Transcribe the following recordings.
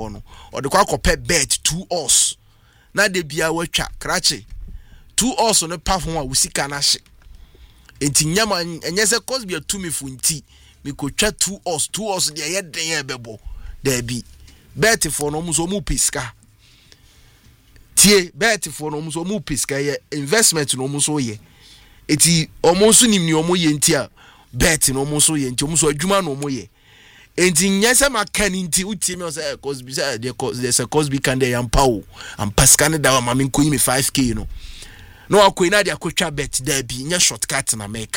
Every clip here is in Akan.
hono or the kwa kope bet 2 us na de bia watwa krache 2 us no pa ho a usika na hye enti nyama enye se cause bia to me funti me ko twa 2 us de ye den ye bebo da bi bet for no muso mu piska tie bet for no muso mu piska ye investment no muso ye eti omonso nim ni omo ye enti a bet no omonso ye enti omonso adwuma no omo ye enti nyese makani nti utie me say cause be say there's a cause be can dey ampawo am paskane da ma me nkoyi me 5k no akoyi na dia akotwa bet da bi nya shortcut na make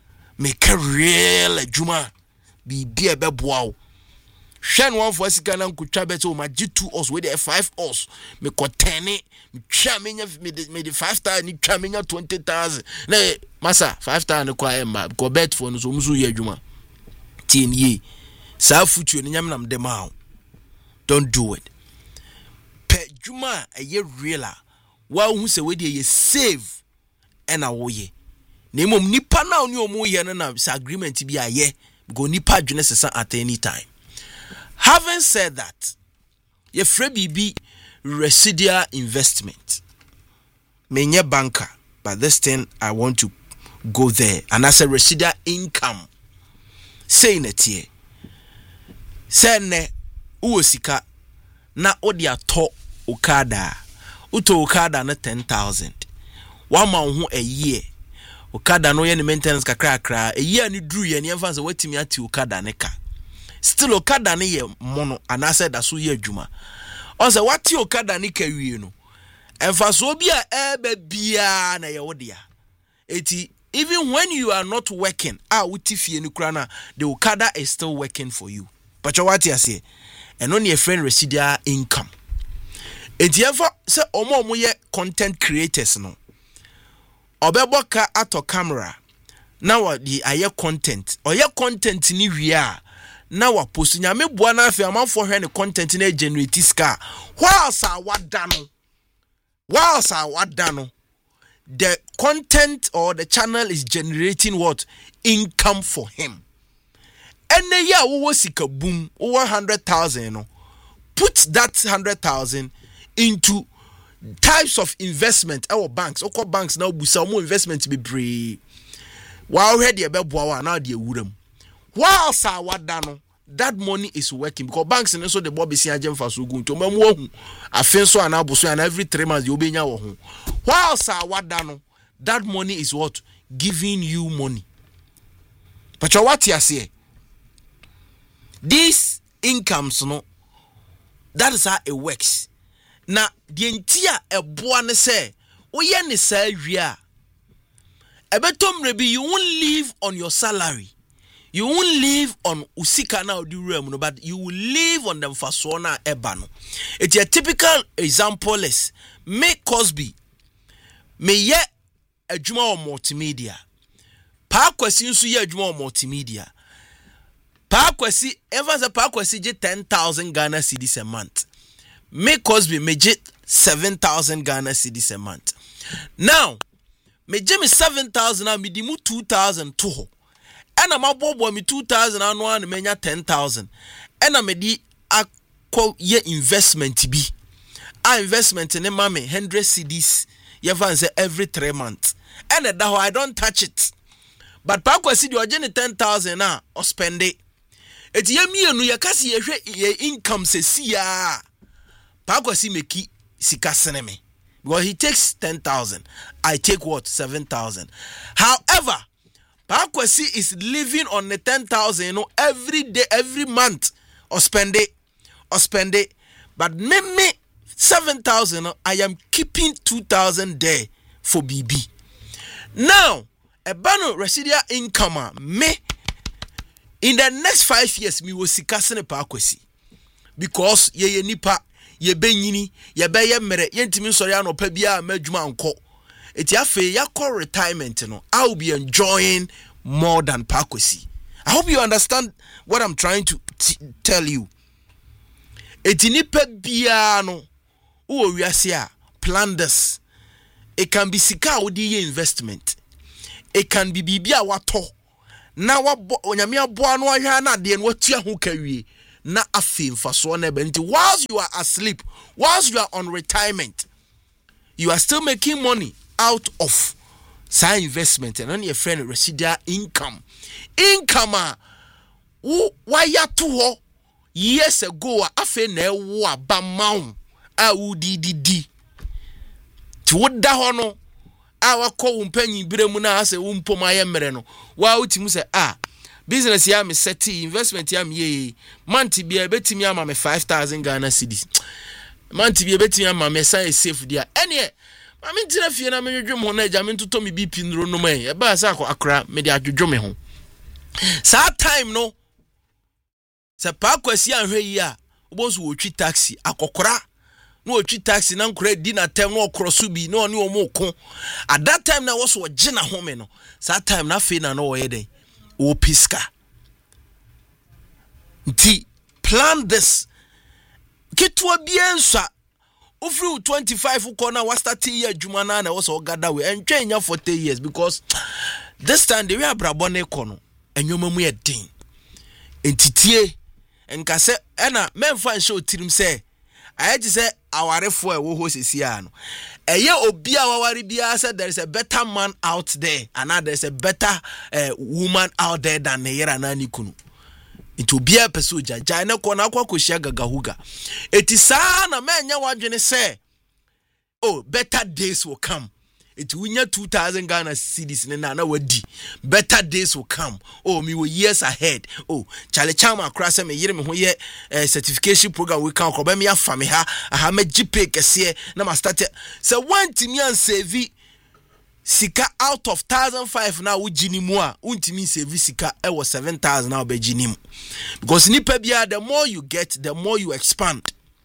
real adwuma bi bia beboa wo hwen one for sika na nkotwa bet o ma g2 us we dey 5 us me ko 10 me twa me nya me the 5,000 ni twa me nya 20,000 na masa 5,000 kwa emma ko bet for no so musu ye adwuma tin ye sa futu ni nyam nam dem ha don't do it pe adwuma eye real a wa hu se we dey ye save ena wo ye na mom nipa na oni omo ye na agreement bi aye go nipa adwene sesa at any time. Having said that, ye free bibi residual investment. Menye banker, but this thing I want to go there. And as a residual income, say net here. Say ne uosika na odia to okada. Uto okada na 10,000. 1 month a year. Okada no ye ni maintenance kakra. A year ni dru ye ni emfanse wetimi ati okada ne ka. Still okada ne ye mono and I said that's ye adwuma. On say what okada ne ka wie no. Emfaso bi a ebe bia na ye wodea. Eti even when you are not working, utifie ni kura na the okada is still working for you. But what you say? And on your friend residual income. Eti ever say omo ye content creators no. Obeboka ato camera. Now the aye content. Or your content ni ria. Now wa post nya me boa na afi amanfo hwe ne content na generate ska whilst wadano the content or the channel is generating what income for him ene ya wo sika boom over 100,000 no put that 100,000 into types of investment our banks okọ banks now busa mo investment be bree wa already e be boa wa na de wuram whilst wadano that money is working because banks and so the Bobby Siajem for so good to mamu afenso and abuso and every 3 months you obenya wo ho whilst wadano that money is what giving you money. But what you say these incomes no that is how it works. Na the entire eboa ne say oye ne sa wia ebetom rebi you won't live on your salary. You won't live on usika na odiwura no, but you will live on them fasona ebano. It's a typical example is me Cosby me ye adwuma o multimedia. Pa kwasi nso ye adwuma o multimedia. Pa kwasi ever say pa kwasi je 10,000 Ghana cedis a month. Me Cosby me je 7,000 Ghana cedis a month. Now me je me 7,000 and me di mu 2,000 to ho. And I'm about me 2,000 and one menya 10,000. And I'm di akọ ye investment bi. A investment in mame 100 cedis. You say every 3 months. And that I don't touch it. But pa kwasi di oje 10,000 na or spend it. Eti ye mienu ye kasi ye hwe ye income se siya. Pa kwasi meki sika seneme. Because he takes 10,000. I take what? 7,000. However, Pakwasi is living on the 10,000 every day, every month, or spend it. But me 7,000, I am keeping 2,000 there for BB. Now, a bano residual income, me in the next 5 years, me will see kasene Pakwasi because ye nipa ye benyini ye be ye mere ye ntimi sori ano pa bia madwuma anko. Eti afi yakọ retirement no, I will be enjoying more than Pakwasi. I hope you understand what I'm trying to tell you. Eti nipa bia no uwo wiase a plan this. It can be sika odi investment. It can be bibia wato. Na onyame aboa no ahwa na de no atua ho kawie. na afim faso na benti. Whilst you are asleep, whilst you are on retirement, you are still making money out of side investment and on your friend residual income. Income why ya to years ago afe na ewo abamau a uddd ti woda ho no a wakọ wumpanyi biremu na ase wumpom ayemere no wa utimu se business ya me seti investment ya me ye month bia betimi ama me 5,000 Ghana cedis month bia betimi ama me say safe dia ene ma me ntira fie na me dwodwom ho na agya me ntoto me BP nro no man e ba sa akra me de adwodwo me ho sa time no se pa kwasi anhwe yi a obonso wo twi taxi akokora no wo twi taxi na nkora di na tem no okroso bi no ne omoko at that time na wo so gina home no sa time na fe na no wo ye den o piska nti plan this kitwa biensa ofri 25 uko na was 30 year adwuma na wo so gada we entwenya 40 years because this time the we abrabone kono enwoma mu ye den entitie enka se ena memfa nche otirim se ayaji se awarefo e wo ho sesia no eye obi a waware bia se there is a better man out there and there is a better woman out there than yera na nikunu it will be a person jaja na ko na akwakohia gagahuga etisa na menya wadwene se better days will come. It will need 2,000 Ghana cedis na wadi. Better days will come. Me were years ahead. Charlie Chama cross me yire me ho ye certification program we can ko me afame ha aha me GP kese na ma start. So one timi an save sika out of 1,500 na wo ginimu a untimi save sika e was 7,000 na be ginimu. Because nipa bia the more you get, the more you expand.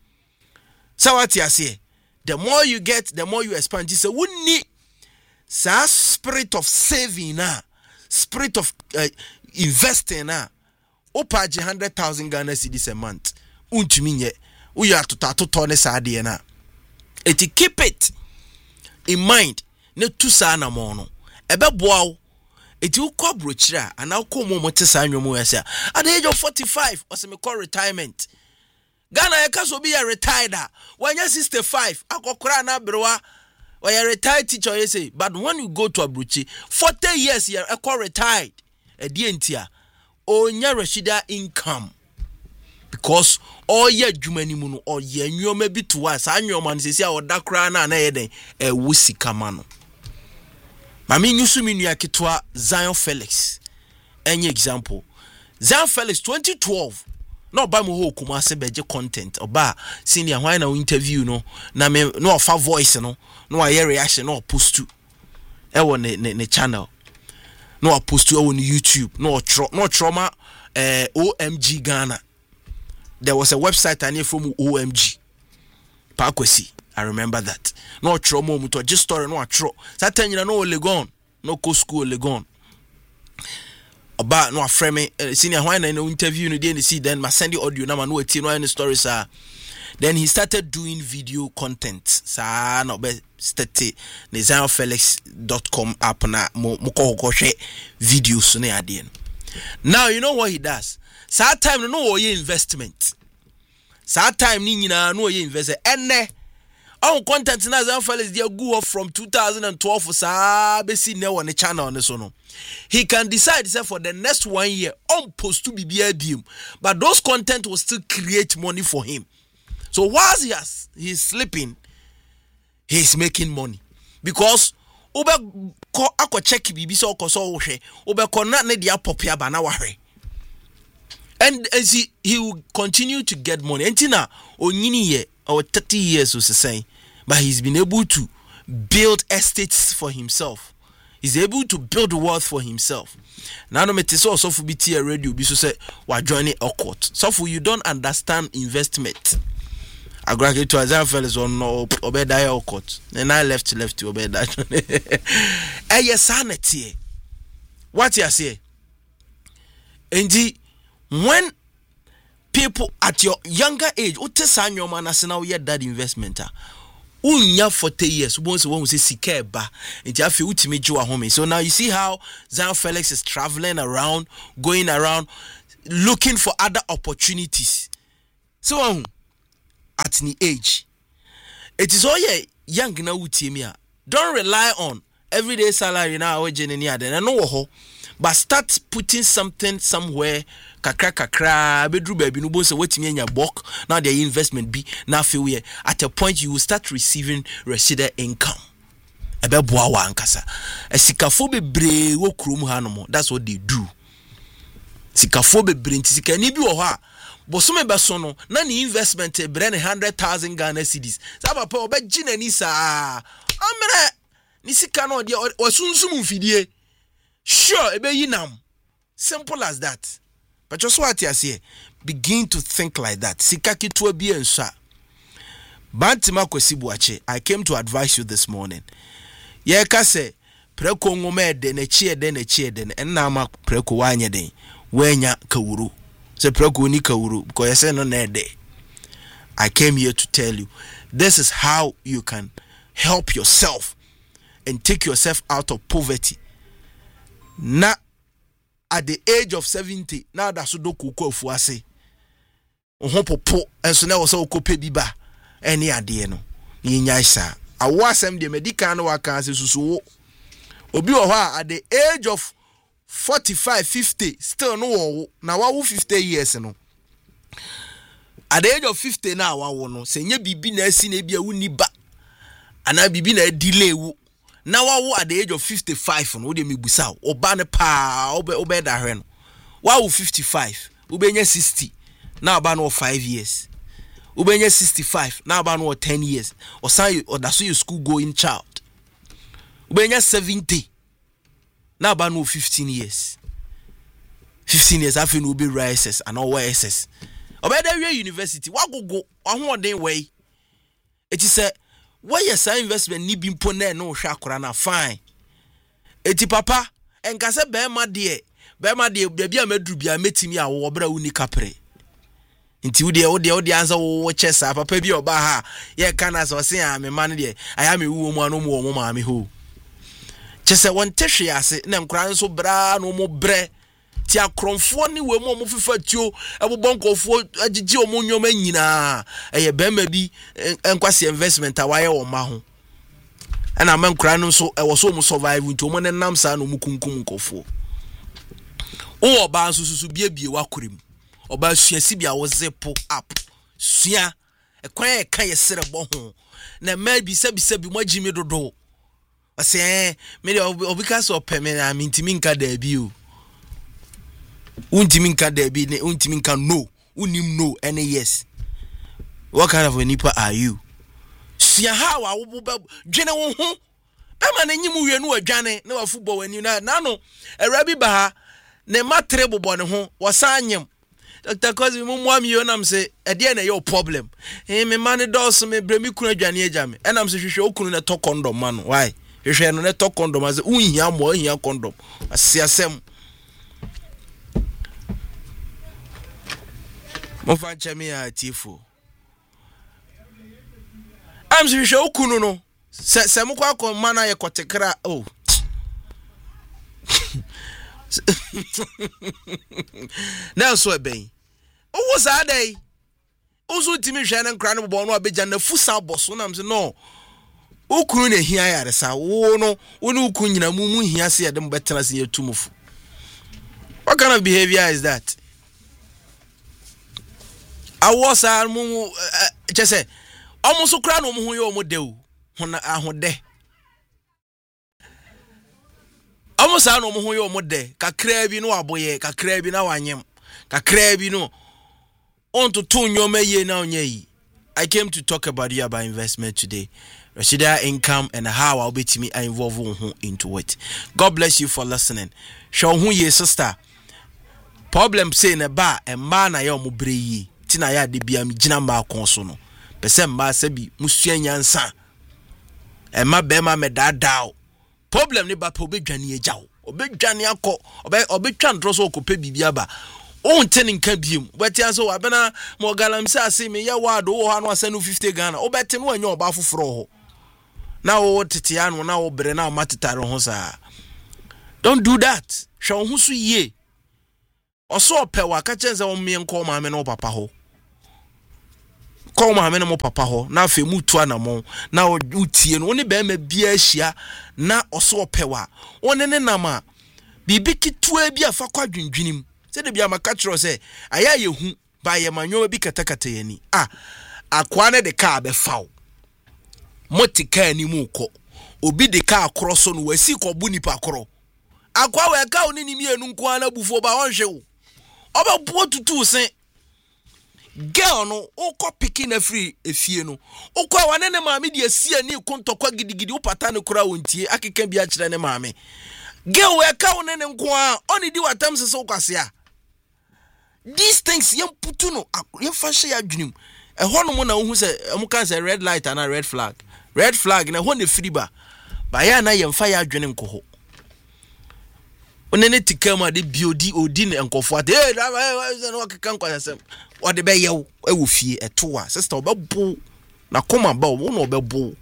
So what you say? The more you get, the more you expand. You say wunni sa spirit of saving spirit of investing opa 100,000 Ghana cedis a month untumi nye uya to ne sa de na eti keep it in mind ne tu sa na mo no ebeboa wo eti ukọ brochira ana ukọ mo te sa anwomo ya say at the age of 45 or me call retirement Ghana ya kaso bi ya retired when you 65 akokora na brewa or you retired teacher you say but when you go to Abuchi 40 years you are retired e die ntia onya residual income because all ye adwumani mu no or ye nwoma bi to us anwoma no sesi a oda kra na ye den e wusika ma no mami nyusu mi nua ketwa Zion Felix any example Zion Felix 2012 no ba mo ho Kumase beje content oba senior why na interview no na me no offer voice no aye reaction no post to e wo ne channel no post to on YouTube no trauma OMG Ghana. There was a website I knew from OMG Pakwesi. I remember that. No trauma muto just story no atro. Satan you no legon no co school legon. About no frame senior why na no interview no dey see then ma send the audio na ma no eti no any stories then he started doing video content sa no be stete ZionFelix.com app na mo ko hwe videos na ade. Now you know what he does. Sa time no ye investment. Sa time ni nyina no ye invest enne on content na Zion Felix dey go off from 2012 sa be see ne on the channel ne so no. He can decide say for the next 1 year on post to be BIBM, but those content will still create money for him. So whilst he's sleeping, he's making money because ube ko akọ check bibi so okoso wo hwe ube ko na ne dia popia ba na wa hwe. And as he will continue to get money. Entina onyini ye or 30 years was saying, but he's been able to build estates for himself. He's able to build wealth for himself. Now no mete so for BT radio bi so say wa join Okot. So for you don't understand investment. I graduated to Zion Felix on no Obedaya Okot. And I left to Obedaya. Eye sanity. What you say? And when people at your younger age, utesan your man as now yet that investment. Unya 40 years, once one say Sikeba, and Jaffe ultimate Joa home. So now you see how Zion Felix is traveling around, going around, looking for other opportunities So at the age, it is all young na utimia. Don't rely on everyday salary now then no, but start putting something somewhere. Kakra bedru baby no bo say wetimi anya bulk now their investment be now feel we at a point you will start receiving residual income. Ebeboa wa ankasa. Esikafo bebre wo krom ha no mo. That's what they do. Sikafo bebre nti sika ni bi wo ha. Bosome beso no na ni investment e bre 100,000 Ghana cedis. Sa papa obegji nani sa. Amre ni sika no de osunsum mfidie. Sure ebe yinam. Simple as that. But just what you say, begin to think like that. Sikaki to be ensa. Bantima kwesibuache. I came to advise you this morning. Ye kase preko ngome de ne chie de en na ma preko wanye den. Wenya kawuru. Se preko ni kawuru because you say no na de. I came here to tell you this is how you can help yourself and take yourself out of poverty. Na at the age of 70, now that's do kuko fuase. Popo, and so now also kope biba. Any idea no. Yinyasa. I was the medical no wakansi susu. Obi oha at the age of 45, 50, still no now 50 years no. At the age of 50 now wa no. Senye bibi na esi na bia wuni ba. Ana bibi na delay wu. Now at the age of 55 no de mebusa oba ne pa obe da hwe no wa 55 ubenya 60 now ba no 5 years ubenya 65 now ba no 10 years or say or that's your school going child ubenya 70 now ba no 15 years afi no be rises and all SS obeda we university wa gogo ahoden way it is why yes investment ni bimpo na no hwa akora na fine eti papa enka se be ma de bia amaduru bia metimi a wo bra uni kapre nti wo anza wo chesa papa bi oba ha ye kana so se a me man de aya me wu mu anu mu wo ma me ho chese won tehwe ase na nkora nso bra no mo bre ti akromfo ni we mo fifa tio ebobonkofo agigi o mo nyoma nyina eye bema bi enkwase investment awaye wo ma ho ana man kura no so e wo so mo survive nti o mo nenam sa no mo kunkum nkofo o oba nsususu biebie wakorem oba suasi bia wo zip up sua e kwan e kan ye sere bo ho na ma bi sabi mo agimi dodo ase me obi ka so peme na mintimi nka da bi o untiminka debi ne untiminka no unim no any yes. What kind of a nipa are you? Sia how a wo dwene wo ho be ma na nyimu wie no adwane na wa football wani na no erabi ba ha ne matre bobo ne ho wasanyem Dr. Kozi mu am yo nam se e de na your problem me man dos me bremi kunu adwane agame enam se hwehwe okunu na to condom man why hwehwe no na to condom as unhia mo ahia condom asiasem Mofa chami ya tifo. I'm sure okunu no. Se mukwa ko mana ye kotekra oh. Now so ben. O was a day. Ozo timi hwe na nkra no bo no abeja na fusa boso na mse no. Okunu na hia ya resa wo no woni okun nyina mu hia se yedem betena se yetumufu. What kind of behavior is that? I was just say almost kra no mo ho ye o mo de o hona ahode almost no mo ho ye o mo de kakra bi no aboye kakra bi na wanyem kakra bi no on to nyoma ye na onye yi. I came to talk about investment today, residual income and how I'll be to me involve into it. God bless you for listening. Show who ye sister problem say na ba e ma na ye o mo bre yi tina ya de bia mi gina ma konso no pese mba se bi musua nyansa e ma be ma me dadao problem ni ba pe obedwane agyawo obedwane akọ obetwa ndro so okope bibia ba o ntene nka biem wetia so abena mo galamse ase me ya wado wo ha no asa no 50 Ghana obete no anya oba foforo ho na wo tete ya no na wo bre na matetare ho sa. Don't do that. Show hu so ye oso pe wa ka chenze wo me nko ma me no papa ho call my mo papa ho na afi mu tu anamo na utie no ne be ma bia ahia na oso opewa one ne nama bibi kitua bi afa kwadwendwenim se de bia maka kiro se aya yehu ba ye manyo bi katakata yani akwa ne de ka be faw motika ni mu ko obi de ka akoro so no wasi ko bu nipa akoro akwa we ka oni ni mienu nko ana bufo ba onhwe wo oba buo tutu se girl no ukọ picking na free efie no ukọ wane ne maame de asia ni kontokwa gidigidi upata ne kura wontie akeka bia kire ne maame girl we ka one ne nko a oni di watam se ukwase a these things yem putu no yem fashe ya dwunim ho no mo na hu se mo kan se red light and a red flag na ho ne free ba ya na yem fa ya dwene nko ho onene tikama de biodi odi ne nkofo ate no akeka nkwasem o de be yew ewo fie eto a sister obebo na koma ba wo no obebo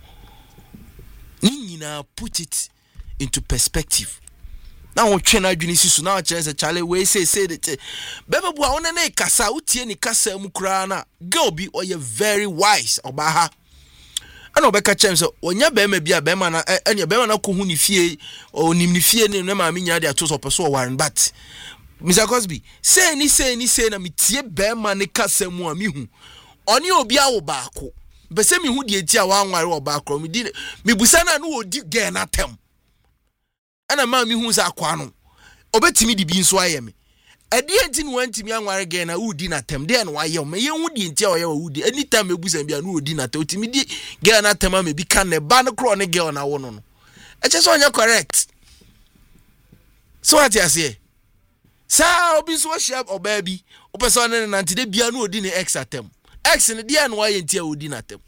nyina put it into perspective na wo twe na adwini sisu na wo kire se chale we say de bebe bo a onene kasa utie ni kasa mu kura na girl bi o ye very wise oba ha ana obeka chem so onya be ma bia be ma na ene be ma na ko hu ni fie onim ni fie ne ma me nya de ato so peso warren but Mr. Cosby say ni na metie be ma ne kasa mu a mi hu oni obi a wo baako be se mi hu de eti a wa anware wo baako mi busa na no odi ge na tem ana ma mi hu sa akwa no obetimi di bi nso aye me edi enti ni wantimi anware ge na udi na tem de na waye me ye hu di enti a waye udi anytime ebusa bia no odi na tem otimi di ge na tem me bi kan ne ba no kro ne ge na wo no eche so onya correct so what you say sa obi so share oba bi o person ne nanti de bia no odi ne ex atem ex ne de na waye enti a odi na tem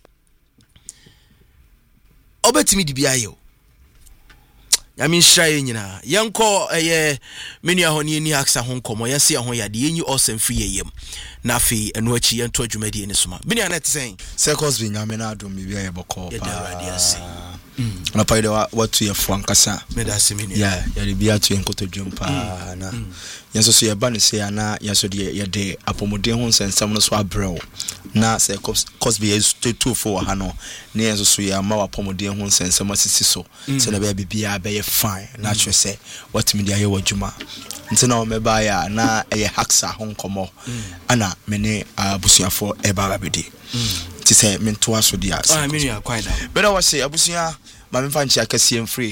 obetimi di bia ye Yamin shy nyina yanko menu ahoni ni aksa ho nkomo yase ho yade yenyi awesome free yem na afi eno achi yento adwumadi ni soma bini anet sen circles bi nyame na adom bi ya boko pa na pa ide watu ye fwankasa medase mini ya de bia tu enkoto dwumpa na yenso so ye ba ne se ana yenso de ye de apomoden ho nsensam no so abrɛw na circles bi is to for ha no ne yenso so ye ama apomoden ho nsensam asisi so se na bia bia be ye fine na twe se what media ye wadwuma ntina o meba ya na ye haxa ho nkomo ana mene abusuafo eba babedi ti se mento aso dia menu ya kwai da bera wase abusua mame fanchi akasiem free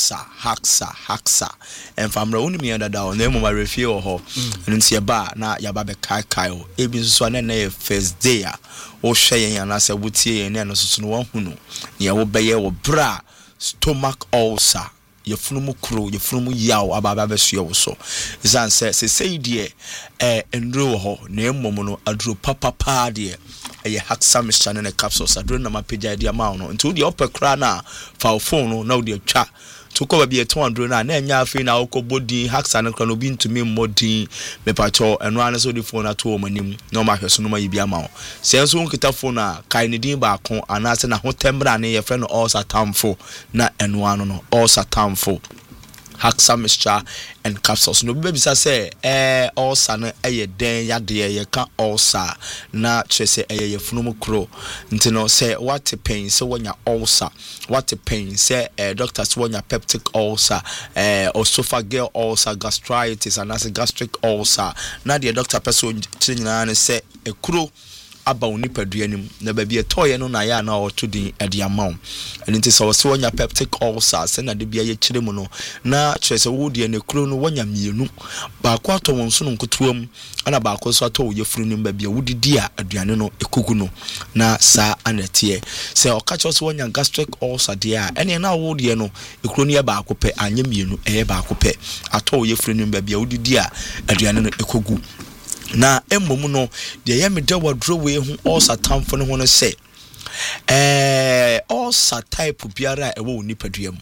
haxa en famra uni mi anda da na mo ma refie wo ho nti ye ba na ya ba be kai o ebi so na na first day a wo hwe yen ana se butie yen na so no wahunu ne wo be ye wo bra stomach ulcer yefunumu kro yefunumu yaw ababa besuye wo so izan se die enro ho na emom no aduro papa de eye haxa mixture ne capsules aduro na mapagya de ama no nti wo de opekra na fa phone no na wo de atwa to ko ba bi 200 na enya afi na okobodi haxa ne kra no bi ntumi mmodi mepacho eno ane so di phone ato o manim na o ma hweso no ma yibi ama wo se nso nkita phone na kai ne din ba ko anase na ho tembra ne ye fre no all satamfo na eno ano no all satamfo haxa mixture and capsules no be bisa say ulcer no eye den yade ye ka ulcer na chese eye yefunumu kro ntino say what pain say wonya ulcer what pain say doctors wonya peptic ulcer esophageal ulcer gastritis and as gastric ulcer na the doctor person nyina ne say ekuro aba oni paduanim na ba bi etoye no na ya na otudin ade amaw enti so so wonya peptic ulcer se na de bia ye kire mu no na chese wo de ne kuro no wonya mienu ba kwa to won so no nkotuam ana ba kwa so ato wo yefuru nim ba bia wodidi a aduane no ekugu no na sa anete se o ka cho so wonya gastric ulcer de a ene na wo de no ekuro no ye ba akope anya mienu ba akope ato wo yefuru nim ba bia wodidi a aduane no ekugu na emom no de ye me de wadro we hu ulcer tamfo no ho no se ulcer type biara ewo nipaduam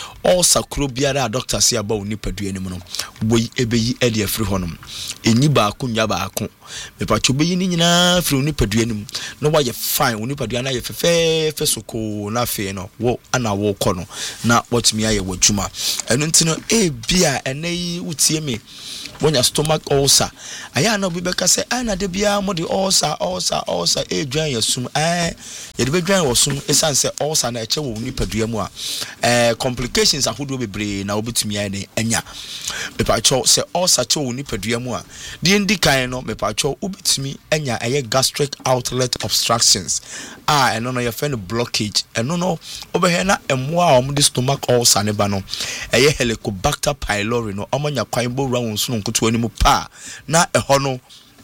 ulcer kuro biara doctor say about nipadua nim no boy ebeyi e de afiri honom enyi baako nya baako me pa chobeyi ni nyina afiri nipadua nim no wa ye fine nipadua na ye fefe soko na fe no wo ana wo kɔ no na watimi aye wadwuma eno ntino bia enayi utie me wonya stomach ulcer aya na obi beka say ana de bia mo de ulcer dwan yasum ye de bedwan wosum esan say ulcer na eche wo nipadua mu a complications ahodo bebre na obetumi aye anya me pa cho say ulcer che wo nipadua mu a de ndi kan no me pa cho obetumi anya aye gastric outlet obstructions eno no ye friend blockage eno no obehe na emoa om de stomach ulcer ne ba no aye Helicobacter pylori no omanya kwan bo ra won so nkoto ani mu pa na eho no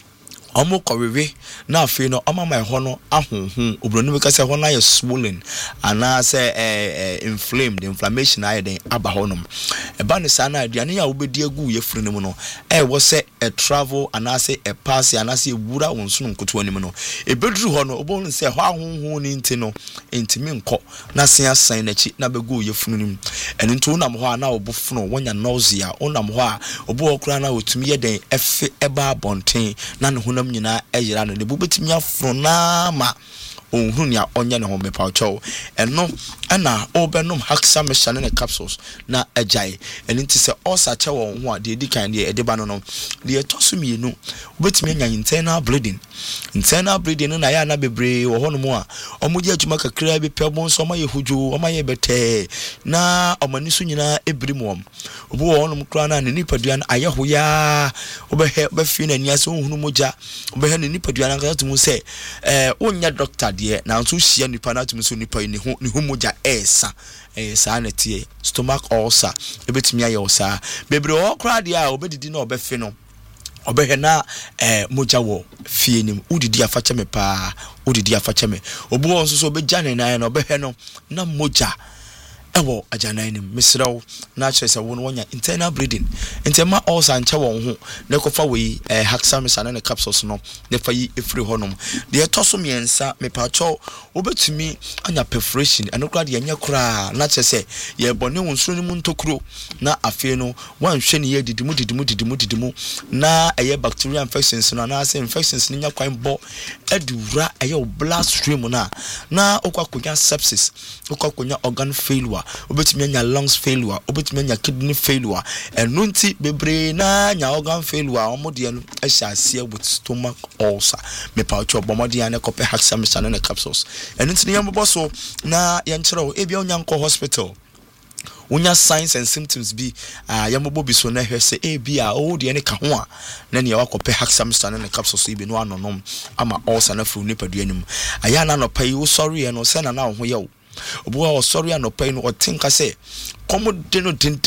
omo kowewe na afi no omama eho no ahonhon obroni be ka se ho na ye swollen ana se inflamed inflammation aye den aba honom e ba ne sa na aduane ya obedi agu ye firi ne mu no wo se a travel ana se a pass ana se wura won so nkoto ani mu no e bedru ho no obon se ho ahonhon ni nti no entimi nko na se asan na chi na begu ye funu nim eni nto na mo ho ana obofuno wonya nausea onam ho a obo okura na otumi ye den efe eba bonten na ne ho nyina eyira no ne bubetimi afro na ma onhunu ya onye ne ho mepa cho eno ana obenom haksa meshane ne capsules na agyae eni nti se osa che won ho a de edikan de edeba no de etosumienu obetimi anya internal bleeding na ya na bebre wo hono mu a omoje adwuma kakra bi pebon so ma ye hudwo omaye bete na omani so nyina ebirimu obo wo hono kra na ne nipadua na aye hoya obehe befi na nia so ohunu moja obehe ne nipadua na ka tumu se onya doctor de na nso hia nipa na tumu so nipa ni hu moja esa na tie stomach ulcer ebetimi aye osa bebre wo kra de a obedidi na obefi no obehe na moja wo fie nim udidi afache me pa udidi afache me obu won so obeja ne na obehe no na moja ewo ajana nim misrawo na chese won wonya internal bleeding intema ulcer nche won ho ne kofa we haksa mesane ne capsules no ne fa yi efri honom de etoso miensa me pa cho obetumi anya perforation enokra de anya kra na chese ye bone won suro ni mu ntokuro na afi no wan hwe ne ye didimu na eye bacterial infections no na say infections ni nya kwan bo adura eye bloodstream na okwakonya sepsis okwakonya organ failure obetumi anya lungs failure obetumi anya kidney failure enu nti bebre na nya organ failure omode no ahyasia with stomach ulcer me pa cho bomode ane kope haksa mesane na capsules enu nti yambo so na yenkyerɛ ebia onya nko hospital unya signs and symptoms bi yambo bi so na hwese ebia o de ne ka ho a na ne yakope haksa mesane na capsules ibi no anonom ama ulcer na fru nipadua nim aya na no pai wo sorry no se na na ho ye obo wa sorry no pai no otinka se komo de no tin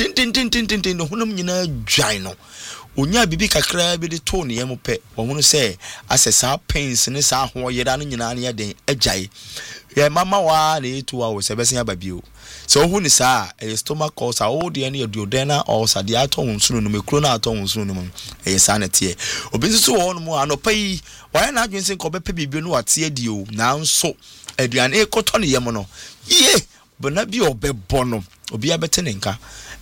no hunam nyina dwan no onya bibi kakra bi de to ne yem pe ohunu se asesa pains ne sa ho yeda no nyina ne den agyae ye mama wa na etu wa wo se besen ababio so ohunu sa stomach ulcer o de ne duodenal ulcer de ato hunsuno no mekro na ato hunsuno no ye sa na tie obi nso wo no mu anopai wa na adwense ko be pe bibi no ate adio na nso aduane ekoto ne yem no ye bona bi obebo no obi abete ne nka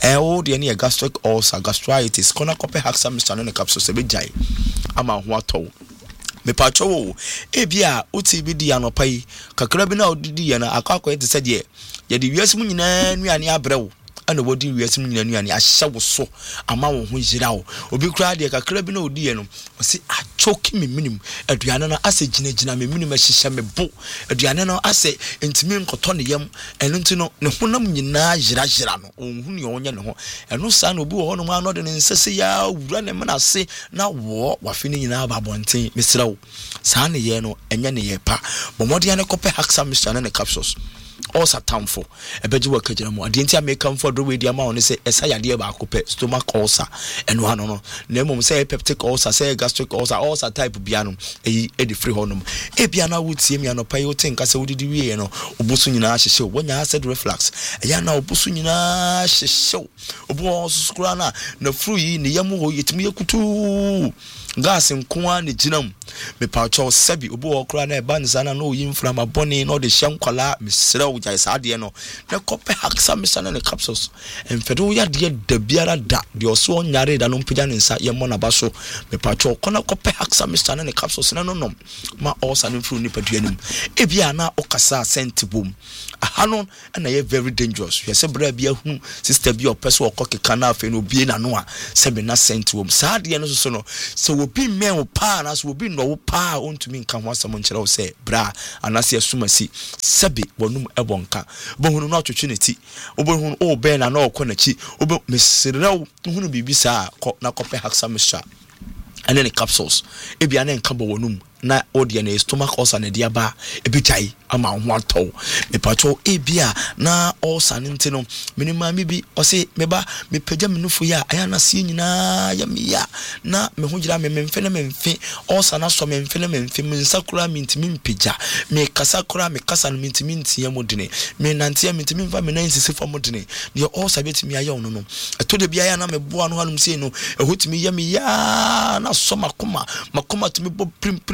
o de ne gastric ulcer gastritis kona kope haksa mesane ne capsules be jai ama ho ato me pa cho ebia uti bi di anopai kakra bi na odidi ye na akakọ ete se de ye de wiasem nyina nuane abrewo ana wodi wiasem nyina nuane ahye wo so ama wo ho yira wo obi kura de kakra bi na odi ye no o se achoki me minim aduane no ase gina me minim ahye me bo aduane no ase entimi nkoto ne yam eno nti no ne honam nyina yira no onhu ne onye ne ho eno sa na obi wo ho no ma no de ne nsese ya wura ne mena se na wo wafi ne nyina ba bonten mesrawo sa ne ye no enye ne ye pa bomode ane kope haksa mesane ne capsules ulcer tamfo ebeji wakajira mu ade nti ameka mfo do we dia ma one se esa yade ba akopɛ stomach ulcer eno ano no na emom se peptic ulcer se gastric ulcer type bia no edi free honum e bia na wotie mi anopai wo tenka se wodidi wie no obusu nyina hyehye wonya acid reflux eya na obusu nyina hyehye obu osukura na fru yi ne yamu ho yetimi ekutu gas nkoa ne ginam me pacho sebi obo okra na eba nzana no yimfra ma bone no de hyenkwala mesra wo jai saade no na kope haksa mesana ne capsules emfedo ya de da biara da de oso nyare da no mpija ne nsa ye mo na ba so me pacho kona kope haksa mesana ne capsules na no ma osa no fru ni paduanum ebia na okasa sentibom ahanon na ye very dangerous ye se bra bia hu sister bi opeso okokeka na afi no bie na no a se be na sentibom saade no so no so obi men wo pa na so obi no wo pa ontumi nka ho asam nkyere wo se bra anase asumasi sebe wonum ebonka bohunu no atwetwe neti obohunu o be na na okọ na chi obo mesrew hunu bibisa na kope haksa mesha ane ne capsules ebia na nka bo wonum na odie na stomach ulcer na dia ba ebitai ama ho atọ me pacho ebia na ulcer ntino minima mi bi o se meba me pagya menufu ya aya na sie nyina ya mi ya na me ho gira me memfe na memfe ulcer na so memfe na memfe me nsakura mintimi mpagya me kasa kura me kasa no mintimi ntia modene me nantia mintimi mfa me nan sisi fa modene de ulcer betimi aya ono no eto de bia ya na me boa no hanum sei no ehotimi ya mi ya na so makoma tumi bo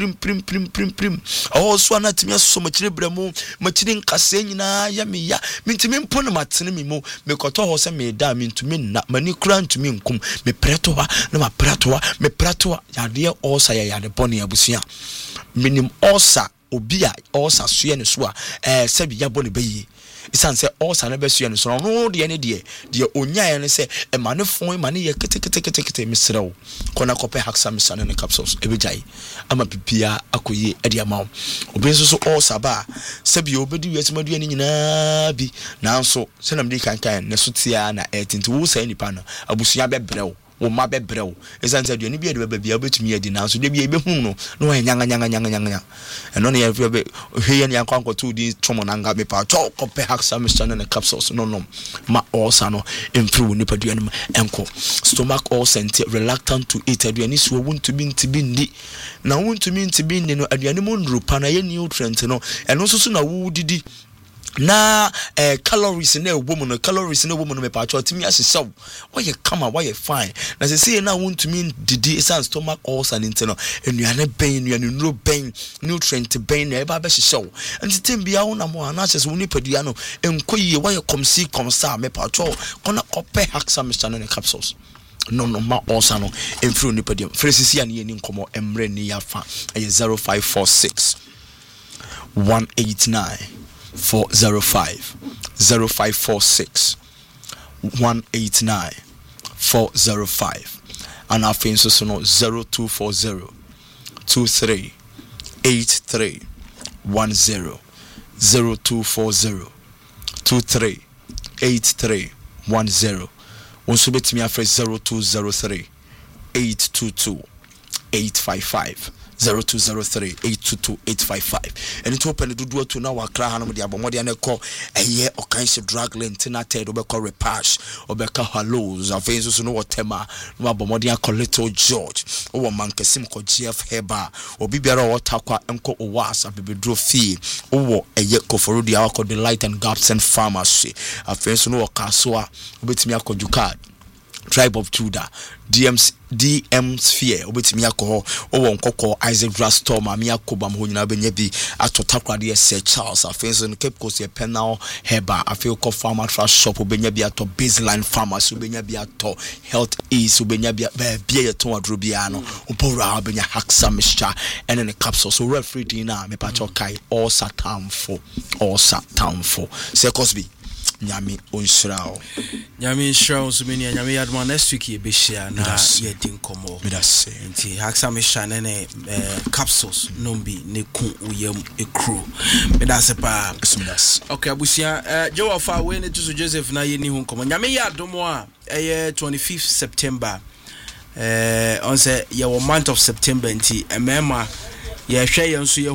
prim so anatimi aso machire bramo machire nkase nyina ya me ya mintimi mpo na matene mi mo me koto ho se me da mintumi na mani kura ntumi nkum me preto ha na ma preto ha ya de osa ya de boni abusia minim osa obi a osa so ye ne so a sebi ya boni bayi isan se osa na besu ye ne so no de ne de onya ye ne se e mane fon e mane ye kete misrew kona kope haksa misane ne capsules ebejai ama pipia akoye ade ama obi so osa ba sebi obedi wiase madu ne nyina bi nanso se na mdi kan ne so tia na etinti wo sai nipa no abusuya bebrew wo ma bebrew isan se de ne bi ade bebia obetumi adi nanso de bi ebehun no no nyanga eno ne ye hwe ye ne yankwanko tu di tomo nanga me pa cho kope haksa misane ne capsules no ma osa no improve nipa duanum enko stomach ulcer reluctant to eat aduani so wontumi ntibi ndi na wontumi ntibi ndi no aduani mo nrupa na ye nutrient no eno so na wo didi na calories na ewomu no me pa cho timi asesa why you come why you fine na say na wontumi didi isan stomach ulcer ntino enuane ben nuro ben nutrient ben na eba be hyehyɛ wo ntitem bia wo na mo anase so nipadua no enkoyie why you come see come sa me pa cho kona kope haksa misane ne capsules no ma ulcer no emfru nipadua fresisi an ye ni nkomo emre ni yafa 0546 189 405 0546 189 405 and our phone so no 0240 23 83 10 0240 23 83 10 also bet me after 0203 822 855 0203 822 855 and it open the do to now akra hanum dia bomode na call eye okanse drug lentina ted obekọ repash obeka hallows afenso so no whatever no bomode akọ little George o man kesim ko GF heba obi biara o takwa enko o wasa bebedro fee o eye koforo dia akọ the light and gaps and pharmacy afenso no okaso a obetimi akọ jukad tribe of Judah DM sphere obetimi akọ o won kokọ Isaac Drastor ma mi akobam ho nyina benya bi atotakwa de Sir Charles afenso no Cape Coast ye penal heba afi ko farmer trash shop obenya bi ato baseline pharmacy obenya bi ato health ease obenya bi bia ye ton adro bia no obora obenya haksa mixture and in capsule so referee na me pa chokai all satamfo Sir Cosby nyame onsrao nyame nsrao so many nyame yadma next week ye behia na ye din komo medase nti haksa me shane ne capsules nombi ne ku uyam ekro medase pa similas okay abusia Jowafa we ne tuso Joseph na ye ni hu komo nyame yadomo a 25th September on say ye month of September nti emema ye hwe ye nso ye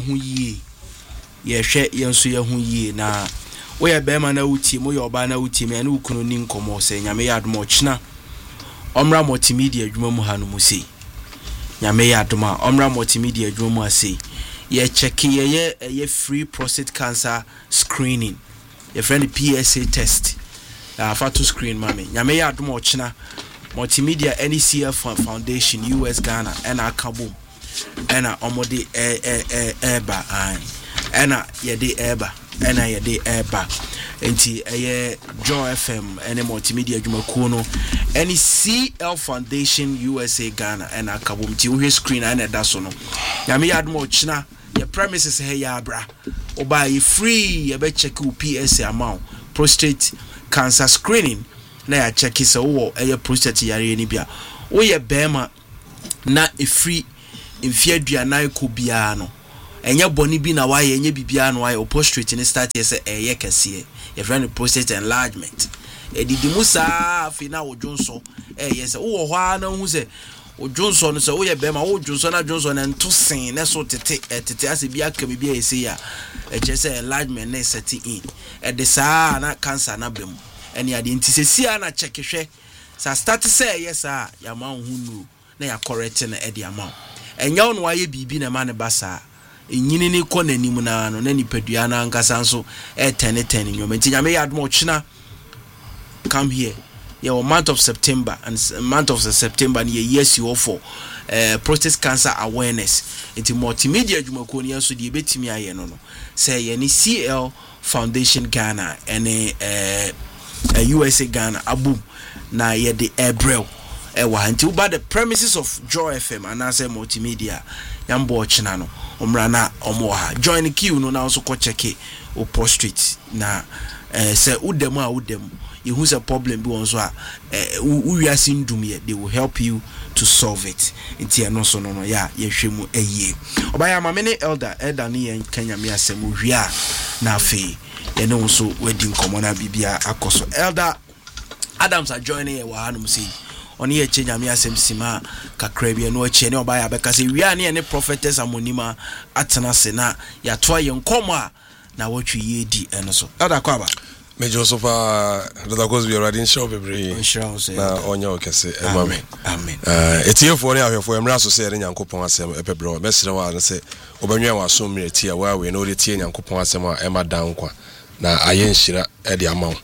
hu yie na we bema na uti mo yoba na uti me na ukunu ni nkomo se nyame yadmo china omra multimedia adwuma mu hanu mu sei nyame yadoma omra multimedia adwuma mu asei ye check ye free prostate cancer screening your friend PSA test fa to screen mame nyame yadmo china multimedia NECF Foundation US Ghana and Kabum and Omode Eba and Yede Eba and Yede Eba enti Joy FM and multimedia Jumakuno NECF Foundation USA Ghana and Kabum ti we screen and dasono yami admo china your premises hey ya bra oba free you be check PSA amount prostate cancer screening na ya check is wo prostate yare ni bia wo ye bema na free mfia aduanan ko bia no enye boni bi na waye enye bibia no waye prostate ni start ye say eye kase ye friend prostate enlargement edidi musa afi na odwonso ye say wo ho ana hu say odwonso no say wo ye bema wo odwonso na odwonso na ntosen na so tete ase bia ka bibia ese ya eche say enlargement na set in de saa na cancer na bem ene ade ntisesia na chekehwe sa start say yes ya ma hu nu na ya correct na e de ama enyaw no waye bibi na ma ne basa enyini ni ko nanim na no na nipadua na nkasa nso 10 nyoma nti nyame ya admo china come here your month of September and month of September and years you offer prostate cancer awareness into multimedia jumakoni so de betimi aye no say ye ni CL Foundation Ghana and USA Ghana abum na ye de ebrel ewa until by the premises of Joy FM and as multimedia yambo china no omra na omoha join the queue no na so ko check o prostate na say udem a udem you who's a problem be on so we are seeing doom here they will help you to solve it inti no so no ya yehwemu eye obaya ma me elder ni en Kenya me asem hwia na afi ye no so wedding common bibia akoso elder Adams are joining here wa hanum say oni ye chenya me asem sima kakra bi no achi ne obaya beka say hwia ne prophetess amonima atena se na ya to ye nkoma na wotwe ye di eno so elder kwaba Major so far that goes we already in show every na onyo kese amen etiefo ne ahwefo emra so se nyankopon asem epebro mesere wa na se obanwa wa so mre tie wa we no re tie nyankopon asem a ema dan kwa na ayenhira e de amaw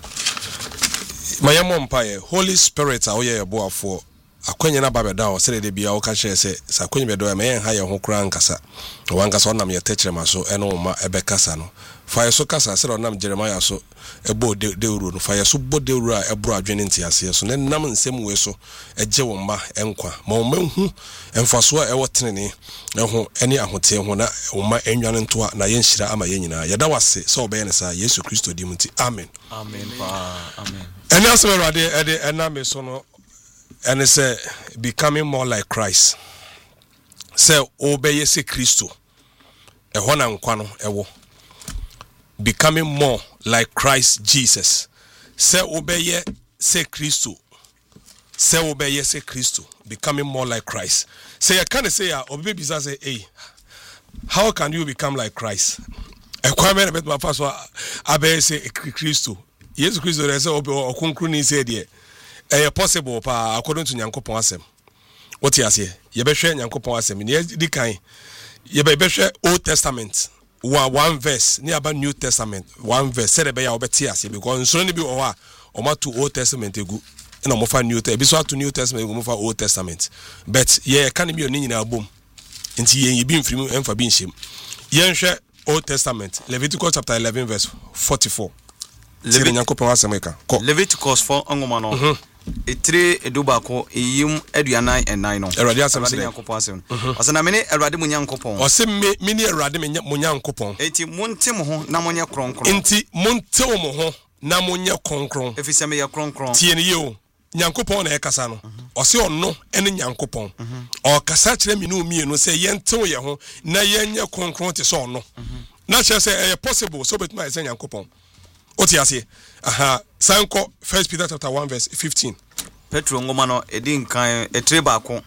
mayamo mpaye Holy Spirit a oye eboafo akwanya na babeda o se de bia o ka hye se sakwanya bedo me yen ha ye ho kura nkasa wankasa onam ye techere maso eno ma ebe kasa no fire so kasa se onam Jeremiah so ebo de uru no fire so bo de uru a ebro adwene ntiase so ne nam nsem we so eje wo ma enkwa ma o manhu emfaso a ewo tenene eho ene ahote ho na wo ma enwane nto na ye nhira ama ye nyina yeda wase so obe ne sa Yesu Kristo di muti amen amen ene aseme rade ede ename so no and say becoming more like Christ. Say obey se Kristo. Ehona na nkwa no ewo. Becoming more like Christ Jesus. Say obey se Kristo. Say obey se Kristo. Becoming more like Christ. Say I can't say obey bisa say hey. How can you become like Christ? Ekwame bet ma faso abey se Kristo. Jesus Kristo dey say obey okonkru ni say there. Possible pa according to Nyankopon asem. What you say? Ye be hwe Nyankopon asem. Ni di kan. Ye be hwe Old Testament. One verse. Ni aba New Testament. One verse. Say be ya obeti ase because so ni bi o ha. O ma to Old Testament egu. Na mo fa New Testament. Bi so to New Testament egu mo fa Old Testament. But ye kan bi oni nyina abom. Nti ye bi mfirimu emfa bi nhyem. Ye hwe Old Testament. Leviticus chapter 11 verse 44. Leviticus 4 angoma no. Etre edubako eyim aduanan enan no. Erade asem se. Osana me ne erade mu nyankopon. Ose me ne erade mu nyankopon. Enti monte mo ho na monye kronkron. Enti monte mo ho na monye kronkron. Efise me ye kronkron. Tie ne ye o. Nyankopon na ekasa no. Ose onno ene nyankopon. O kasa kire mi no mienu se yente wo ye ho na yenye kronkron te so onno. Na che se e possible so betuma ye nyankopon. Otiase aha sanko 1 Peter chapter 1 verse 15 Petro ngoma no edi nkan etre baako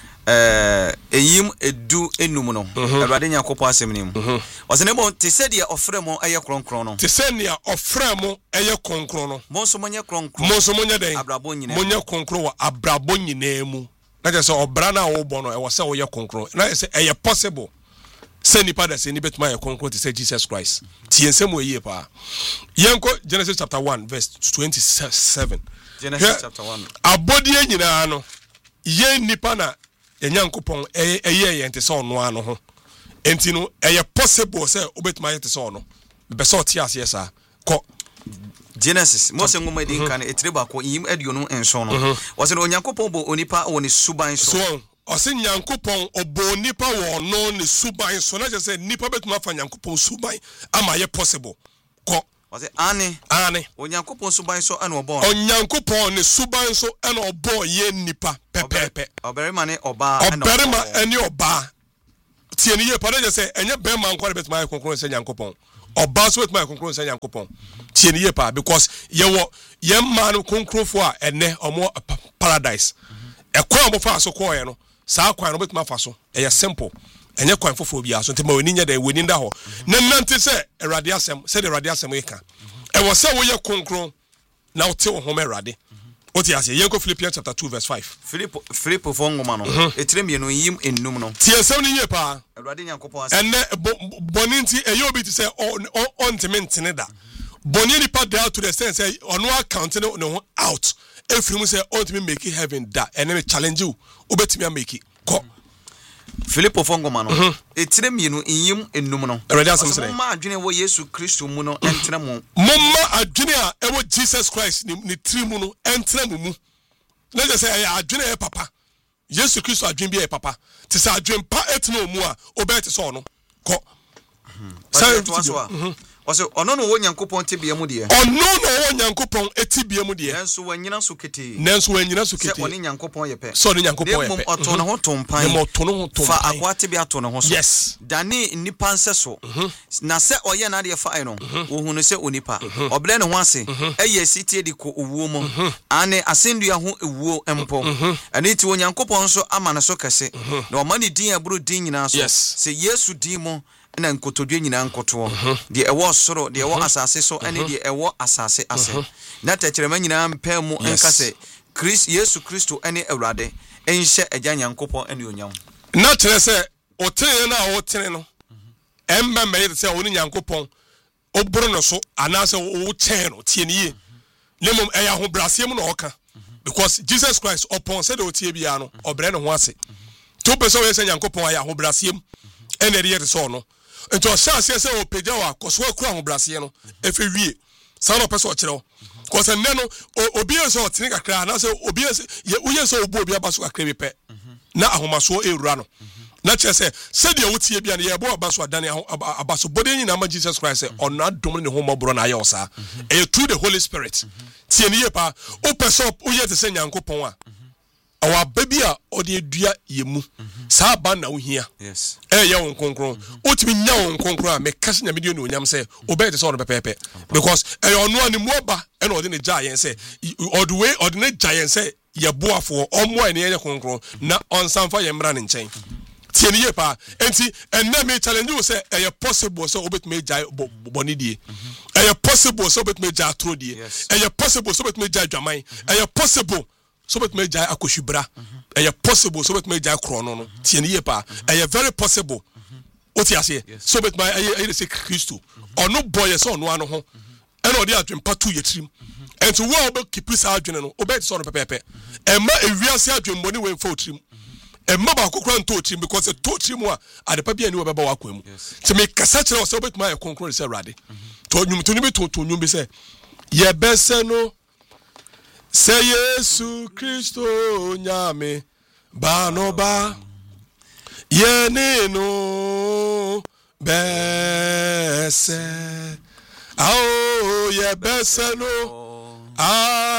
eyim edu enum no Awurade Nyankopon asem nim osene bo te se de ofremo eye kronkron no te se ne ofremo eye kronkron no monso monye kronkron monso monye den abrabo nyina monye kronkron wa abrabo nyina mu na je se obra na wo bo no e wo se wo ye kronkron na je se eye possible Say nipa da say ni betuma ye konkro to say Jesus Christ. Ti ensem we ye pa. Yenko Genesis chapter 1 verse 27. Genesis chapter 1. Abodi nyina no ye nipa na Nyankopon eye ente so no ano ho. Enti no eye possible say obetuma ye te so no. Be so ti ase sa. Ko Genesis Mose ngoma di kan etireba ko yim aduo no enso no. Wose no Nyankopon bo onipa woni suban so. Ose Nyankopon obo nipa wo no ne suban so na je say nipa betuma fa Nyankopon suban ama ye possible. Ko wose ane Onyankopon suban so ana obo. Onyankopon ne suban so ana obo ye nipa pepepe. Oberima ne oba ana obo. Oberima ene oba. Tie ne ye pa na je say enye bema nkwa betuma ye konkron se Nyankopon. Oba so betuma ye konkron se Nyankopon. Tie ne ye pa because ye man konkrofo a ene omo paradise. Ekwa omo fa so ko ye no. Saa kwan no betuma fa so e simple enye kwan fofo bia so ntema woni nya da woni nda ho na nante se erade asem se de erade asem e ka e wo se wo ye konkron na wo te wo ho erade o ti ase yenko Philippians chapter 2 verse 5 Philippo fongoma no etire mienu yim ennum no ti asem ni ye pa erade Nyankopon ase enne boninti e obi ti se on timentene da boni ni pa da to the sense say ono account no out if you say on to make it heaven da and me challenge you obetimi make it ko Philippo fongoma no etire mienu yim ennum no erade asem say ma adwene wo Yesu Kristo mu no entere mu momma adwene a ewo Jesus Christ ni trimu no entere mu na je say adwene e papa Yesu Kristo adwene bi e papa ti say adwene pa etino mu a obet so no ko sai Ose ono no wo Nyankopon tibia mu de. Ono no wo Nyankopon etibia mu de. Nanso wanyina so kete. Se oni Nyankopon ye pe. So ni Nyankopon ye pe. Oto no ho tompan. Fa akwa tibia to no ho so. Yes. Dani nipa nse so. Na se oye na de fa no. Wo hunu se onipa. Oble ne ho ase. Eye sitie di ko owuo mu. Ane asendua ho ewuo empo. Ani ti wo Nyankopon so ama na so kese. Na o mani din aburu din nyina so. Se Yesu din mo na nkotodwe nyina nkoto de ewo soro de ewo asase so ene de ewo asase ase na techirema nyina mpɛ mu enka se Yesu Kristo ene Awurade enhye agya Nyankopɔn ene onyam na tere se otene na otene no emba me se oni Nyankopɔn oboro no so anase o chen no tie ne lemom eya ho brasem no oka because Jesus Christ upon said o tie bia no obre no ho ase to pese o yese Nyankopɔn aya ho brasem ene de yete so no ento chance say o peja wa koso akura ho brase no efe wie sa no pese o kire because nne no obi eso otene kakra na say obi ye uye so obu obi abaso kakra bi pe na ahomaso ewura no na che say de wotie bia na ye bo abaso adane abaso body nyina ma Jesus Christ on adom ne ho mobro na aye osa e through the Holy Spirit tie ne ye pa o pese o ye te se Nyankopon a awa baby a ode dua yemu sa ba na wo hia yes ye won konkron otimi nya won konkron a me kase nya medio no nyam se obey te so no pepepe because ono ani mu oba e na ode ne giant say all the way ode ne giant say ye boafo omo ani ye konkron na onsanfa ye mra ne nchen tie ne ye pa enti enne me challenge you say e possible so obetime jai boni die e possible so obetime jai atro die e possible so obetime jai dwaman e possible so bet me jai akoshubra possible so bet me jai krono no tie ne ye pa very possible oti ase so bet my say Kristo ono boy so ono ano ho e na odi adwen pa 2 yetrim enti wo obe keep sa adwen no obe so no pepepe e ma ewiase adwen boni we mfa otrim e ma ba kokora nto otrim because e to otrim a adepa bia ni wo beba wa kwam ti me kasa kire so bet my konkron se rade to nyum to ni be to nyum be se ye bese no say Yesu Kristo nyame banoba ye no bese ao ye bese no